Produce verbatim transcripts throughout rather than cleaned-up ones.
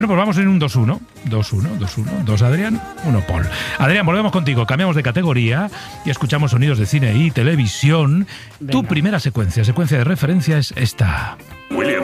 Bueno, pues vamos en un dos uno, dos uno, dos uno, dos Adrián, uno Paul. Adrián, volvemos contigo, cambiamos de categoría y escuchamos sonidos de cine y televisión. Venga. Tu primera secuencia, secuencia de referencia es esta. William,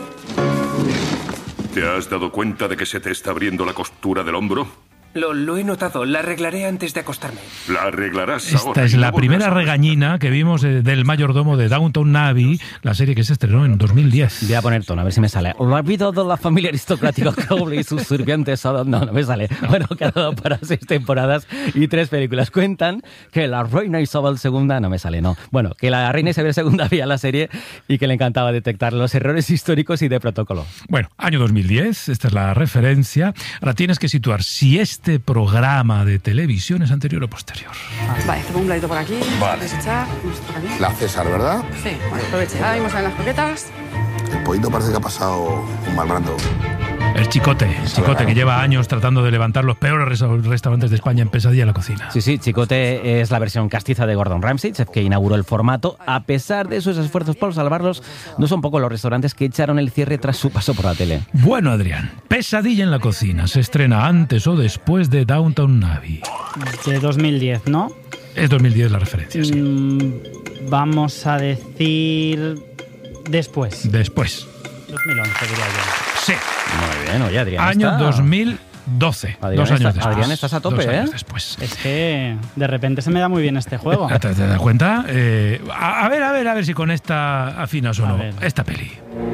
¿te has dado cuenta de que se te está abriendo la costura del hombro? Lo, lo he notado, la arreglaré antes de acostarme. La arreglarás Esta ahora. es la primera regañina que vimos eh, del mayordomo de Downton Abbey, la serie que se estrenó en dos mil diez. Voy a poner tono, a ver si me sale. La vida de la familia aristocrática Crowley y sus sirvientes. No, no me sale. Bueno, que ha dado para seis temporadas y tres películas. Cuentan que la reina Isabel segunda... No me sale, no. Bueno, que la reina Isabel segunda veía la serie y que le encantaba detectar los errores históricos y de protocolo. Bueno, año dos mil diez, esta es la referencia. Ahora tienes que situar si este Este programa de televisión es anterior o posterior. Vale, te pongo un ladito por aquí. Vale. Echar, por aquí. La César, ¿verdad? Sí, bueno, aproveche. Ahora mismo salen las croquetas. El pollito parece que ha pasado un mal rato. El Chicote, el Chicote que lleva años tratando de levantar los peores restaurantes de España en Pesadilla en la cocina. Sí, sí, Chicote es la versión castiza de Gordon Ramsay, chef que inauguró el formato. A pesar de sus esfuerzos por salvarlos, no son pocos los restaurantes que echaron el cierre tras su paso por la tele. Bueno, Adrián, Pesadilla en la cocina se estrena antes o después de Downton Abbey. De dos mil diez, ¿no? Es dos mil diez la referencia, sí. Mm, vamos a decir después. Después. dos mil once, diría yo. Sí. Muy bien, oye, Adrián. Año está... dos mil doce. Adrián dos años está, después. Adrián, estás a tope, dos años ¿eh? Después. Es que de repente se me da muy bien este juego. ¿Te, te das cuenta? Eh, a, a ver, a ver, a ver si con esta afinas o no. Esta peli.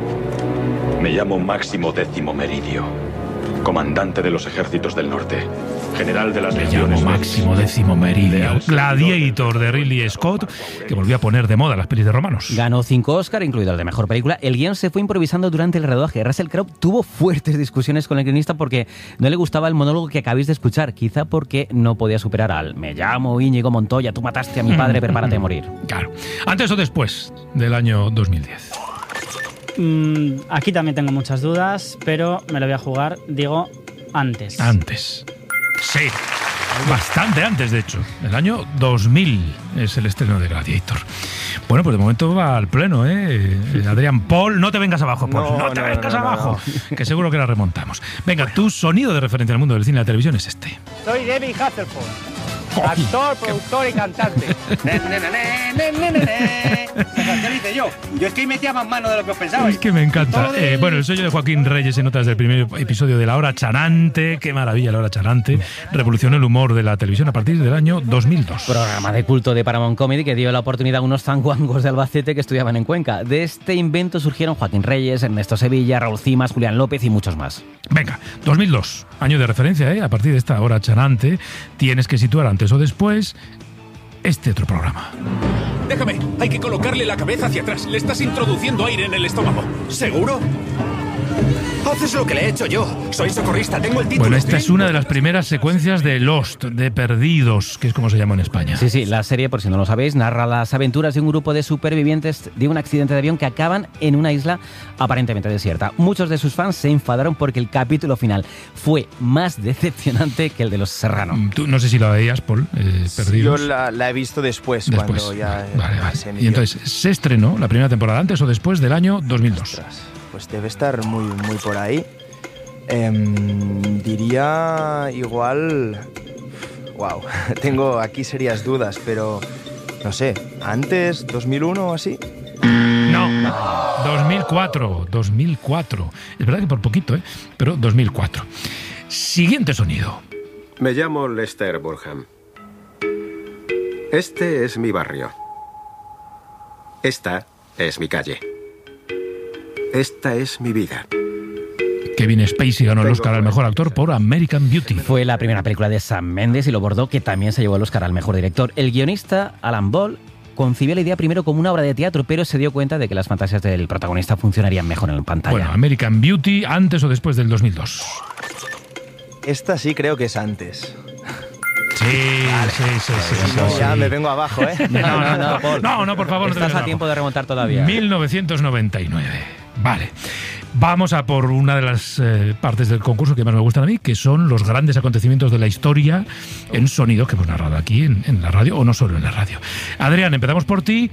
Me llamo Máximo Décimo Meridio, comandante de los ejércitos del norte, general de las Me legiones. llamo Máximo Décimo Meridio, Gladiator de Ridley Scott, que volvió a poner de moda las pelis de romanos. Ganó cinco Oscar, incluido el de Mejor Película. El guión se fue improvisando durante el rodaje. Russell Crowe tuvo fuertes discusiones con el guionista porque no le gustaba el monólogo que acabáis de escuchar, quizá porque no podía superar al "me llamo Íñigo Montoya, tú mataste a mi padre, prepárate a morir". Claro. ¿Antes o después del año dos mil diez? Mm, aquí también tengo muchas dudas, pero me lo voy a jugar, digo, antes. Antes. Sí. Bastante antes, de hecho. El año dos mil es el estreno de Gladiator. Bueno, pues de momento va al pleno, ¿eh? Adrián, Paul, no te vengas abajo, Paul. No, no te no, vengas no, no, abajo. No. Que seguro que la remontamos. Venga, tu sonido de referencia al mundo del cine y la televisión es este. Soy David Hasselhoff. Actor, productor y cantante. ¿Qué dice yo? Yo es que metía más mano de lo que os pensabais. Es que me encanta. Eh, bueno, el sello de Joaquín Reyes se nota desde el primer episodio de La Hora Chanante. Qué maravilla, La Hora Chanante. Revolucionó el humor de la televisión a partir del año dos mil dos. Programa de culto de Paramount Comedy que dio la oportunidad a unos zanguangos de Albacete que estudiaban en Cuenca. De este invento surgieron Joaquín Reyes, Ernesto Sevilla, Raúl Cimas, Julián López y muchos más. Venga, dos mil dos, año de referencia, ¿eh? A partir de esta Hora Chanante tienes que situar antes o después este otro programa. Déjame, hay que colocarle la cabeza hacia atrás. Le estás introduciendo aire en el estómago. ¿Seguro? Haces lo que le he hecho yo. Soy socorrista, tengo el título. Bueno, esta es una de las primeras secuencias de Lost, de Perdidos, que es como se llama en España. Sí, sí, la serie, por si no lo sabéis, narra las aventuras de un grupo de supervivientes de un accidente de avión que acaban en una isla aparentemente desierta. Muchos de sus fans se enfadaron porque el capítulo final fue más decepcionante que el de Los Serrano. Tú no sé si la veías, Paul, eh, Perdidos. Yo la, la he visto después, después. cuando ya vale, vale. se Y entonces, ¿se estrenó la primera temporada antes o después del año dos mil dos? Ostras. Pues debe estar muy, muy por ahí. Eh, diría igual... Wow, tengo aquí serias dudas, pero no sé, ¿antes? ¿dos mil uno o así? No, dos mil cuatro, dos mil cuatro. Es verdad que por poquito, ¿eh? Pero dos mil cuatro. Siguiente sonido. Me llamo Lester Burham. Este es mi barrio. Esta es mi calle. Esta es mi vida. Kevin Spacey ganó el Oscar al mejor actor por American Beauty. Fue la primera película de Sam Mendes y lo bordó, que también se llevó el Oscar al mejor director. El guionista, Alan Ball, concibió la idea primero como una obra de teatro, pero se dio cuenta de que las fantasías del protagonista funcionarían mejor en pantalla. Bueno, American Beauty, ¿antes o después del dos mil dos? Esta sí creo que es antes. Sí, vale. sí, sí, sí, sí, no, sí. Ya me vengo abajo, ¿eh? No, no, no, Paul. No, no, por favor. Estás no a tiempo de remontar todavía. mil novecientos noventa y nueve. Vale. Vamos a por una de las eh, partes del concurso que más me gustan a mí, que son los grandes acontecimientos de la historia en sonido que hemos narrado aquí en, en la radio, o no solo en la radio. Adrián, empezamos por ti.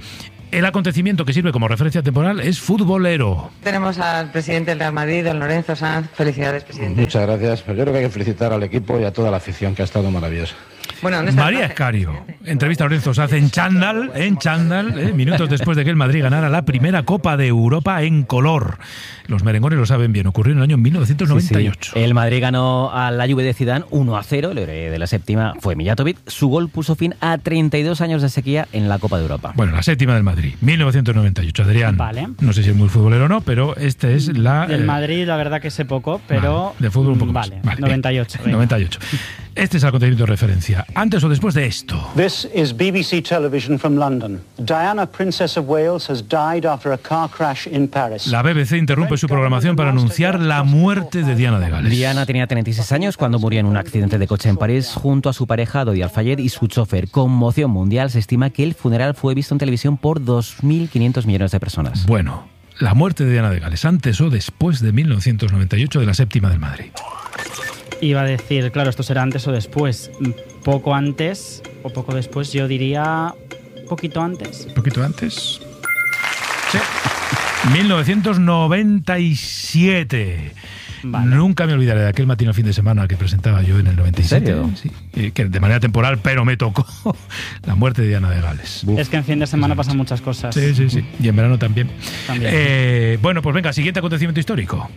El acontecimiento que sirve como referencia temporal es futbolero. Tenemos al presidente del Real Madrid, don Lorenzo Sanz. Felicidades, presidente. Muchas gracias. Pues yo creo que hay que felicitar al equipo y a toda la afición, que ha estado maravillosa. Bueno, ¿dónde está María el Escario entrevista a Lorenzo Sanz en chándal, en chándal, eh, minutos después de que el Madrid ganara la primera Copa de Europa en color. Los merengones lo saben bien, ocurrió en el año mil novecientos noventa y ocho. Sí, sí. El Madrid ganó a la Juve de Zidane uno a cero, el héroe de la séptima fue Mijatovic. Su gol puso fin a treinta y dos años de sequía en la Copa de Europa. Bueno, la séptima del Madrid, mil novecientos noventa y ocho. Adrián, Vale. no sé si es muy futbolero o no, pero esta es la... Del eh, Madrid, la verdad que sé poco, pero... Vale, de fútbol un poco más. Vale, Vale, noventa y ocho. venga, noventa y ocho. Este es el acontecimiento de referencia. Antes o después de esto. This is B B C Television from London. Diana, Princess of Wales, has died after a car crash in Paris. La B B C interrumpe su programación para anunciar la muerte de Diana de Gales. Diana tenía treinta y seis años cuando murió en un accidente de coche en París junto a su pareja Dodi Al-Fayed y su chofer. Conmoción mundial. Se estima que el funeral fue visto en televisión por dos mil quinientos millones de personas. Bueno, la muerte de Diana de Gales, antes o después de mil novecientos noventa y ocho, de la séptima del Madrid. Iba a decir, claro, esto será antes o después. Poco antes o poco después, yo diría poquito antes. ¿Un poquito antes? Sí. mil novecientos noventa y siete. Vale. Nunca me olvidaré de aquel matinal fin de semana que presentaba yo en el noventa y siete. ¿En serio? Sí, que de manera temporal, pero me tocó la muerte de Diana de Gales. Uf. Es que en fin de semana pasan muchas cosas. Sí, sí, sí. Y en verano también. También. Eh, bueno, pues venga, siguiente acontecimiento histórico.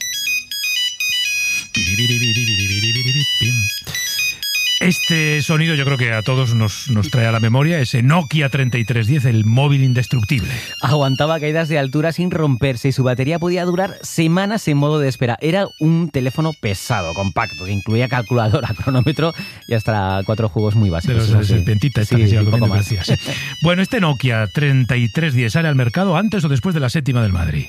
Este sonido yo creo que a todos nos, nos trae a la memoria, ese Nokia treinta y tres diez, el móvil indestructible. Aguantaba caídas de altura sin romperse y su batería podía durar semanas en modo de espera. Era un teléfono pesado, compacto, que incluía calculadora, cronómetro y hasta cuatro juegos muy básicos. De los de serpentita, esta sí, que se sí, iba poco comiendo, más. que decías. Bueno, este Nokia treinta y tres diez sale al mercado antes o después de la séptima del Madrid.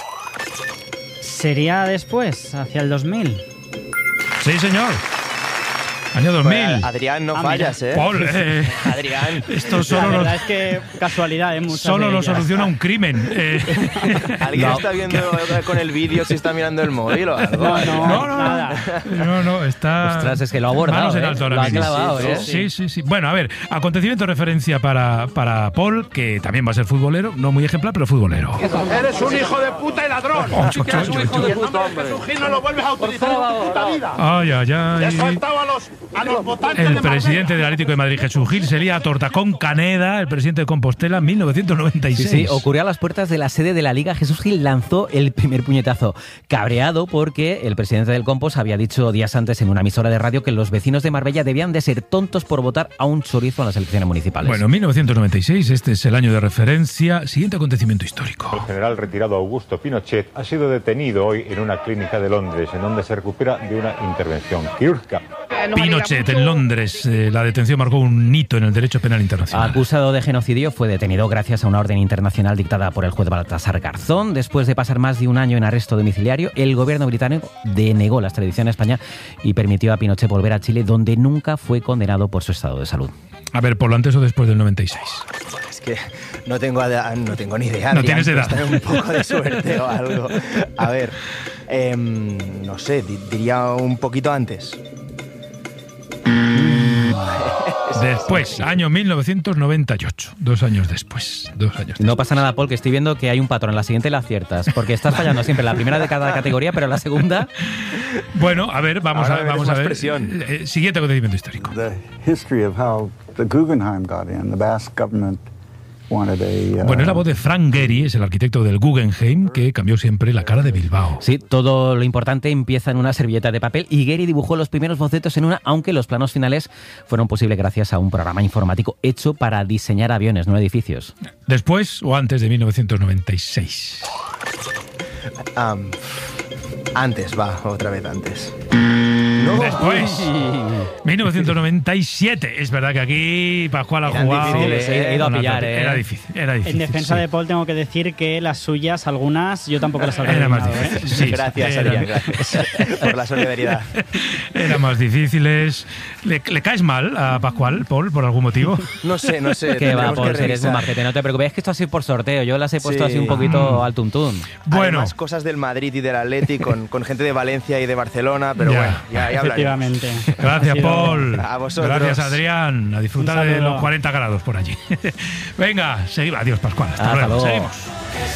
¿Sería después, hacia el dos mil? Sí, señor. Año dos mil. Pues, Adrián, no Ah, fallas, mira. ¿eh? Paul, eh, Adrián. Esto La solo verdad lo, es que casualidad, ¿eh? Muchas solo de lo ellas. soluciona un crimen. Eh, ¿Alguien no. está viendo con el vídeo si está mirando el móvil o algo? No, no, No, no, nada. No, no, está... Ostras, es que lo ha abordado, manos en ¿eh? alto ahora Lo ha mismo. clavado, sí, ¿eh? sí, sí, sí. Bueno, a ver, acontecimiento de referencia para, para Paul, que también va a ser futbolero, no muy ejemplar, pero futbolero. Eres un hijo de puta y ladrón. Ocho, Si eres un ocho, hijo ocho. de puta, hombre. Jesús no lo vuelves a utilizar en tu puta vida. Ay, ay, Le has ay. faltado a los, a los votantes El de presidente del Atlético de Madrid, Jesús Gil, se lía a torta con Caneda, el presidente de Compostela, en mil novecientos noventa y Sí, seis. sí, ocurrió a las puertas de la sede de la Liga. Jesús Gil lanzó el primer puñetazo, cabreado porque el presidente del Compos había dicho días antes en una emisora de radio que los vecinos de Marbella debían de ser tontos por votar a un chorizo en las elecciones municipales. Bueno, mil novecientos noventa y seis, este es el año de referencia. Siguiente acontecimiento histórico. El general retirado Augusto Pinochet ha sido detenido hoy en una clínica de Londres, en donde se recupera de una intervención quirúrgica. Pinochet en Londres. Eh, la detención marcó un hito en el derecho penal internacional. Acusado de genocidio, fue detenido gracias a una orden internacional dictada por el juez Baltasar Garzón. Después de pasar más de un año en arresto domiciliario, el gobierno británico denegó la extradición a España y permitió a Pinochet volver a Chile, donde nunca fue condenado por su estado de salud. A ver, por lo antes o después del noventa y seis. Es que no tengo, no tengo ni idea. No Adrián, tienes edad. pues, tener un poco de suerte o algo. A ver, eh, no sé, di- diría un poquito antes. Después, año mil novecientos noventa y ocho. Dos años después. Dos años después. No pasa nada, Paul, que estoy viendo que hay un patrón. La siguiente la aciertas, porque estás fallando siempre la primera de cada categoría, pero la segunda... Bueno, a ver, vamos Ahora a, me metes vamos a más ver. presión. Eh, siguiente acontecimiento histórico. The history of how the Guggenheim got in. The Basque government wanted a... uh, Bueno, es la voz de Frank Gehry, es el arquitecto del Guggenheim, que cambió siempre la cara de Bilbao. Sí, todo lo importante empieza en una servilleta de papel y Gehry dibujó los primeros bocetos en una, aunque los planos finales fueron posibles gracias a un programa informático hecho para diseñar aviones, no edificios. Después o antes de mil novecientos noventa y seis. Um, antes, va, otra vez antes. Después, mil novecientos noventa y siete. Es verdad que aquí Pascual ha Eran jugado. difíciles, he- he ido a con la pillar, torta. eh. Era difícil, era difícil. En defensa sí. de Paul tengo que decir que las suyas, algunas, yo tampoco las habría Era más adivinado, ¿eh? difícil. Sí, Gracias, era- Adrián, gracias por la solidaridad. Eran más difíciles. ¿Le, le caes mal a Pascual, Paul, por algún motivo? No sé, no sé. Que va, tendremos Paul, que eres muy revisar. majete, no te preocupes. Es que esto ha sido por sorteo, yo las he puesto Sí. así un poquito al tuntún. Bueno, Además, cosas del Madrid y del Atleti con, con gente de Valencia y de Barcelona, pero Ya. bueno, ya, ahí hablaremos. Efectivamente. Gracias, sido... Paul. A vosotros. Gracias, Adrián. A disfrutar de los cuarenta grados por allí. Venga, seguimos. Adiós, Pascual. Hasta, Hasta luego. luego. Seguimos.